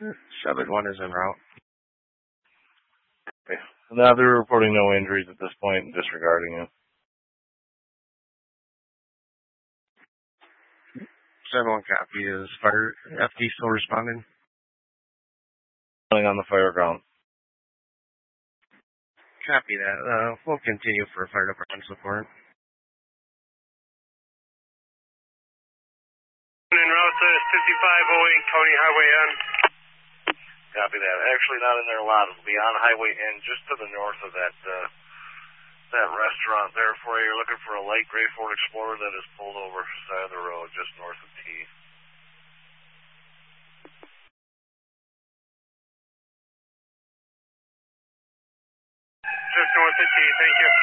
7-1 is en route. Okay. Now they're reporting no injuries at this point, disregarding you. 7-1 copy. Is fire FD still responding? On the fire ground. Copy that. We'll continue for fire department support. En route to 5508 County Highway N. Copy that. Actually not in their lot. It'll be on Highway N, just to the north of that restaurant there for you. You're looking for a light gray Ford Explorer that is pulled over side of the road, just north of T. Just north of T, thank you.